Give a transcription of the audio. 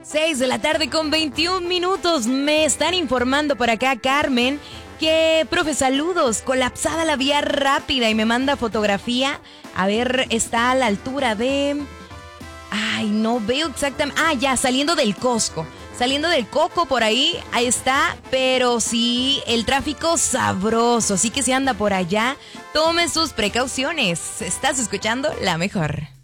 6 de la tarde con 21 minutos. Me están informando por acá, Carmen, que, profe, saludos. Colapsada la vía rápida y me manda fotografía. A ver, está a la altura de... Ay, no veo exactamente. Ah, ya, saliendo del Costco. Saliendo del Coco por ahí está, pero sí, el tráfico sabroso. Así que si anda por allá, tome sus precauciones. Estás escuchando La Mejor.